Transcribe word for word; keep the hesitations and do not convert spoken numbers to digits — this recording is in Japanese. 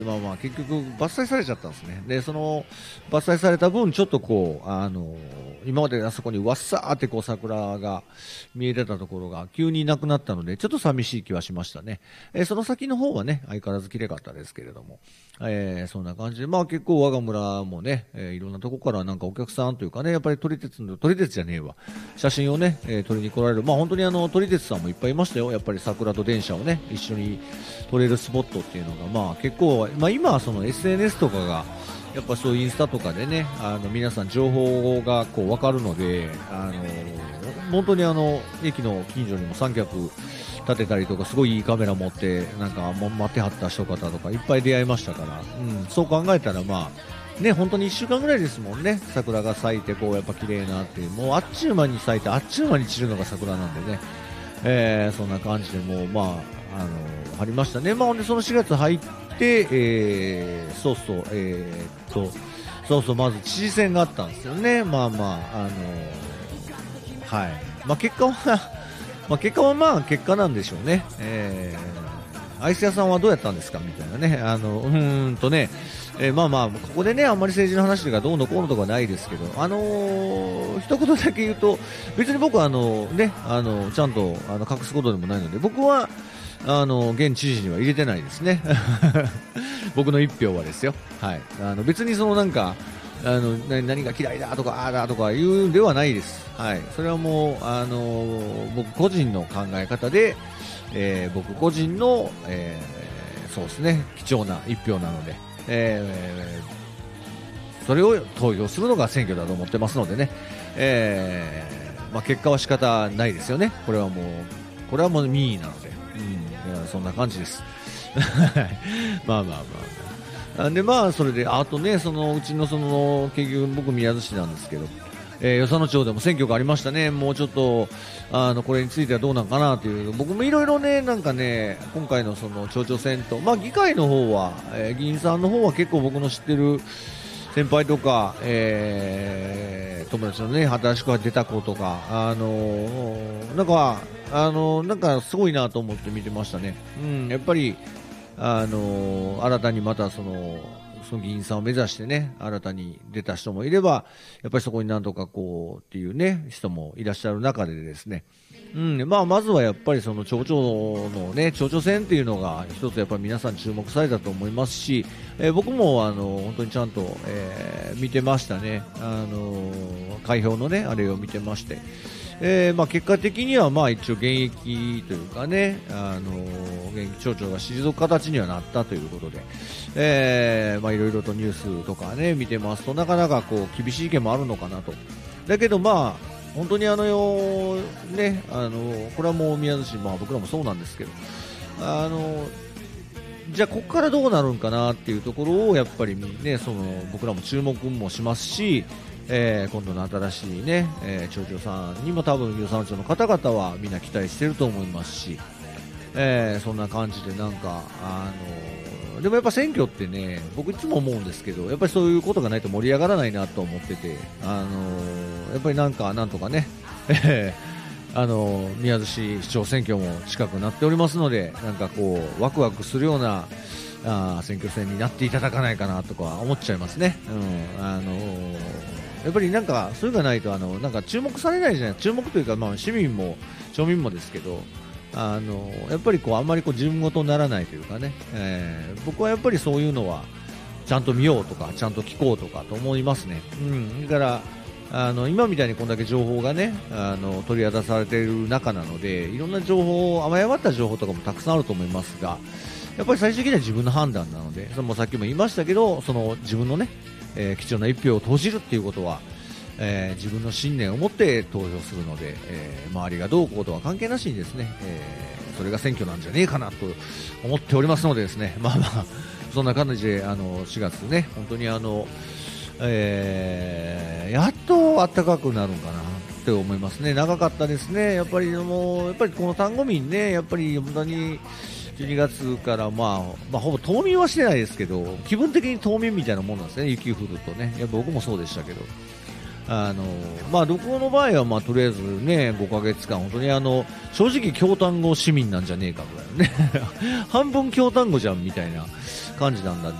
まあまあ結局伐採されちゃったんですね。で、その伐採された分、ちょっとこう、あの、今まであそこにわっさーってこう桜が見えてたところが急になくなったので、ちょっと寂しい気はしましたね。えーその先の方はね、相変わらず綺麗かったですけれども、えーそんな感じで、まあ結構我が村もね、えーいろんなとこからなんかお客さんというかね、やっぱり撮り鉄の、撮り鉄じゃねえわ、写真をね、えー撮りに来られる、まあ本当にあの、撮り鉄さんもいっぱいいましたよ。やっぱり桜と電車をね、一緒に撮れるスポットっていうのが、まあ結構、まあ今はその エスエヌエス とかが、やっぱそういうインスタとかでね、あの皆さん情報がこう分かるので、あの本当にあの駅の近所にも三脚立てたりとか、すごいいいカメラ持ってなんかも待ってはった人方とかいっぱい出会いましたから、うん、そう考えたらまあね、本当にいっしゅうかんぐらいですもんね、桜が咲いてこうやっぱ綺麗なって、もうあっちゅう間に咲いてあっちゅう間に散るのが桜なんでね、えー、そんな感じでもうまああのありましたね。まあほんでそのしがつ入って、えー、そうそう、えー、っとそうそう、まず知事選があったんですよね。まあまああのはい、まあ結果はまあ結果はまあ結果なんでしょうね。えー、アイス屋さんはどうやったんですかみたいなね、あのうーんとね、えーまあまあここでねあんまり政治の話とかどうのこうのとかないですけど、あのー、一言だけ言うと、別に僕はあのねあのちゃんとあの隠すことでもないので、僕はあの現知事には入れてないですね。僕の一票はですよ。はい。あの別にそのなんかあのな何が嫌いだとかああだとか言うんではないです。はい。それはもうあの僕個人の考え方で、えー僕個人の、えーそうですね、貴重な一票なので、えーそれを投票するのが選挙だと思ってますのでね。えーまあ結果は仕方ないですよね。これはもうこれはもう民意なので、うん、いやそんな感じです。まあまあまあ。でまあそれであとね、そのうちのその結局僕宮津市なんですけど、えー、与謝野町でも選挙がありましたね。もうちょっとあのこれについてはどうなんかなという、僕もいろいろねなんかね今回のその町長選と、まあ議会の方は、えー、議員さんの方は結構僕の知ってる先輩とか、えー、友達のね新しく出た子とか、あのーなんかあのーなんかすごいなと思って見てましたね。うん、やっぱりあの新たにまたそのその議員さんを目指してね新たに出た人もいれば、やっぱりそこになんとかこうっていうね人もいらっしゃる中でですね、うんまあ、まずはやっぱりその町長のね町長選っていうのが一つやっぱり皆さん注目されたと思いますし、えー僕もあの本当にちゃんと、えー見てましたね。あの開票のねあれを見てまして、えーまあ、結果的にはまあ一応現役というかね、あの現役町長が退く形にはなったということで、えーまあいろいろとニュースとかね見てますと、なかなかこう厳しい意見もあるのかなと。だけどまあ本当にあのよね、あのこれはもう宮津市、まあ僕らもそうなんですけど、あのじゃあここからどうなるんかなっていうところをやっぱりね、その僕らも注目もしますし、えー今度の新しいね、えー町長さんにも多分与謝野町の方々はみんな期待してると思いますし、えーそんな感じでなんかあのでもやっぱ選挙ってね、僕いつも思うんですけど、やっぱりそういうことがないと盛り上がらないなと思ってて、あのやっぱりなんかなんとかね、えーあの宮津市市長選挙も近くなっておりますので、なんかこうワクワクするようなあー選挙戦になっていただかないかなとか思っちゃいますね。うん、あのやっぱりなんかそういうのがないとあのなんか注目されないじゃない、注目というか、まあ、市民も町民もですけど、あのやっぱりこうあんまりこう自分事にならないというかね、えー僕はやっぱりそういうのはちゃんと見ようとかちゃんと聞こうとかと思いますね。うん、だからあの今みたいにこんだけ情報がねあの取り渡されている中なので、いろんな情報、甘やった情報とかもたくさんあると思いますが、やっぱり最終的には自分の判断なので、そのさっきも言いましたけど、その自分のね、えー貴重な一票を投じるっていうことは、えー自分の信念を持って投票するので、えー周りがどうこうとは関係なしにですね、えーそれが選挙なんじゃねえかなと思っておりますのでですね、まあまあそんな感じであのしがつね、本当にあの、えーやっと暖かくなるんかなって思いますね。長かったですね。やっぱりもうやっぱりこの丹後民ね、やっぱり本当にじゅうにがつから、まあ、まあほぼ冬眠はしてないですけど、気分的に冬眠みたいなもんなんですね。雪降るとね。やっぱ僕もそうでしたけど。 あのまあ、旅行の場合は、まあ、とりあえずね、ごかげつかん、本当にあの、正直京丹後市民なんじゃねえかぐらいのね、半分京丹後じゃんみたいな感じなんだ